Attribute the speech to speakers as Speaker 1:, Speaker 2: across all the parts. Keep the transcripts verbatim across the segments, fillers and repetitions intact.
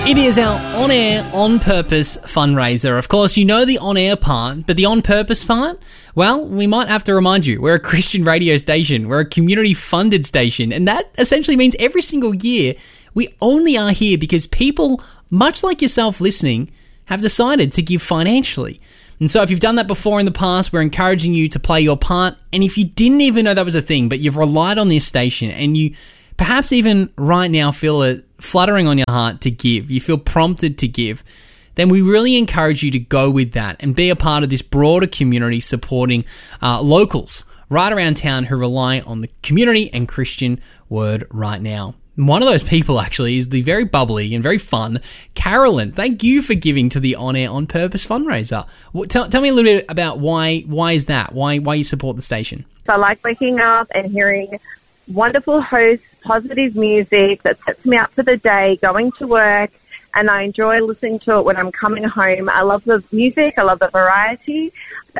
Speaker 1: It is our on-air, on-purpose fundraiser. Of course, you know the on-air part, but the on-purpose part? Well, we might have to remind you, we're a Christian radio station. We're a community-funded station, and that essentially means every single year we only are here because people, much like yourself listening, have decided to give financially. And so if you've done that before in the past, we're encouraging you to play your part. And if you didn't even know that was a thing, but you've relied on this station and you perhaps even right now feel it fluttering on your heart to give, you feel prompted to give, then we really encourage you to go with that and be a part of this broader community supporting uh, locals right around town who rely on the community and Christian word right now. And one of those people actually is the very bubbly and very fun Carolyn. Thank you for giving to the On Air On Purpose fundraiser. Well, tell, tell me a little bit about why why is that? Why why you support the station?
Speaker 2: So I like waking up and hearing wonderful hosts, positive music that sets me up for the day, going to work, and I enjoy listening to it when I'm coming home. I love the music, I love the variety,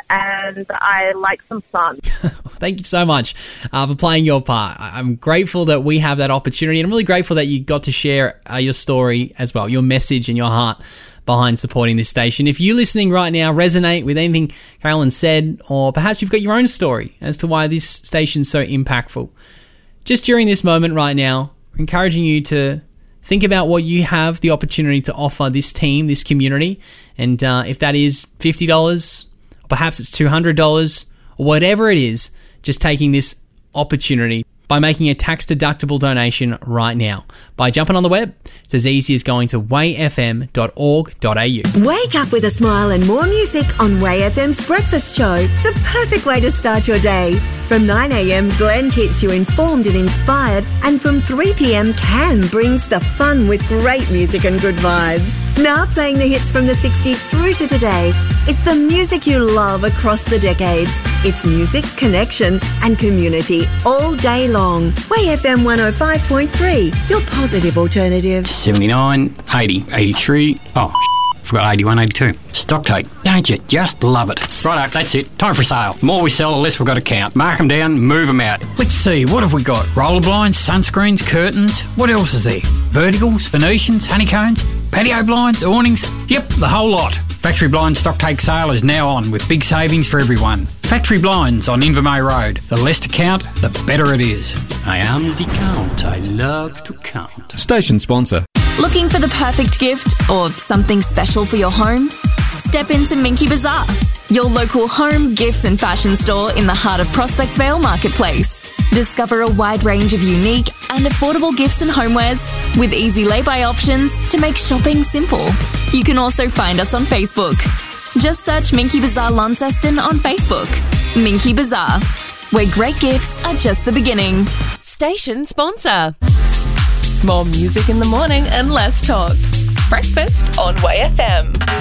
Speaker 2: and I like some fun.
Speaker 1: Thank you so much uh, for playing your part. I'm grateful that we have that opportunity, and I'm really grateful that you got to share uh, your story as well, your message and your heart behind supporting this station. If you listening right now resonate with anything Carolyn said, or perhaps you've got your own story as to why this station's so impactful, just during this moment right now, we're encouraging you to think about what you have the opportunity to offer this team, this community, and uh, if that is fifty dollars, or perhaps it's two hundred dollars, or whatever it is, just taking this opportunity by making a tax-deductible donation right now. By jumping on the web, it's as easy as going to way f m dot org dot a u.
Speaker 3: Wake up with a smile and more music on Way F M's Breakfast Show, the perfect way to start your day. From nine a.m, Glenn keeps you informed and inspired, and from three p.m, Can brings the fun with great music and good vibes. Now playing the hits from the sixties through to today. It's the music you love across the decades. It's music, connection, and community all day long. Way F M one oh five point three, your positive alternative.
Speaker 4: seventy-nine, eighty, eighty-three, oh, forgot eighty-one, eighty-two. Stock take, don't you just love it? Righto, that's it. Time for sale. The more we sell, the less we've got to count. Mark them down, move them out. Let's see, what have we got? Roller blinds, sunscreens, curtains. What else is there? Verticals, Venetians, honeycombs, patio blinds, awnings. Yep, the whole lot. Factory Blind stock take sale is now on with big savings for everyone. Factory Blinds on Invermay Road. The less to count, the better it is. I am the count. I love to count.
Speaker 5: Station sponsor.
Speaker 6: Looking for the perfect gift or something special for your home? Step into Minky Bazaar, your local home, gifts and fashion store in the heart of Prospect Vale Marketplace. Discover a wide range of unique and affordable gifts and homewares with easy lay-by options to make shopping simple. You can also find us on Facebook. Just search Minky Bazaar Launceston on Facebook. Minky Bazaar, where great gifts are just the beginning.
Speaker 7: Station sponsor. More music in the morning and less talk. Breakfast on Way F M.